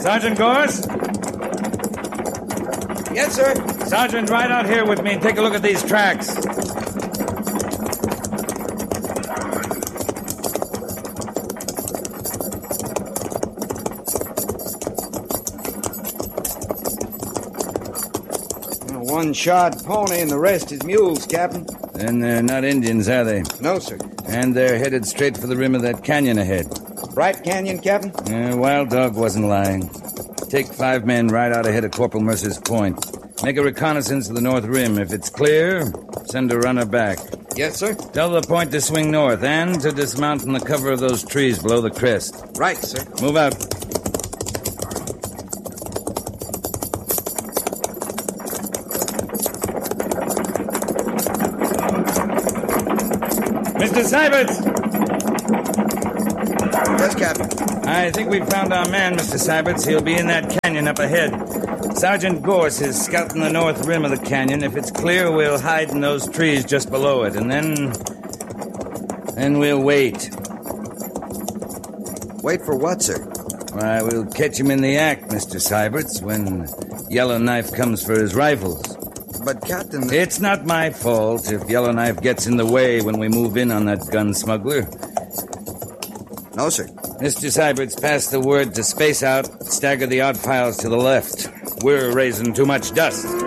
Sergeant Gorse? Yes, sir. Sergeant, ride out here with me and take a look at these tracks. One shod pony and the rest is mules, Captain. Then they're not Indians, are they? No, sir. And they're headed straight for the rim of that canyon ahead. Bright Canyon, Captain? Wild Dog wasn't lying. Take 5 men right out ahead of Corporal Mercer's point. Make a reconnaissance of the north rim. If it's clear, send a runner back. Yes, sir. Tell the point to swing north and to dismount from the cover of those trees below the crest. Right, sir. Move out. Mr. Syberts! Yes, Captain. I think we've found our man, Mr. Syberts. He'll be in that canyon up ahead. Sergeant Gorse is scouting the north rim of the canyon. If it's clear, we'll hide in those trees just below it, and then we'll wait. Wait for what, sir? Why, we'll catch him in the act, Mr. Syberts, when Yellowknife comes for his rifles. But, Captain... It's not my fault if Yellowknife gets in the way when we move in on that gun smuggler. No, sir. Mr. Syberts, pass the word to space out, stagger the odd files to the left. We're raising too much dust.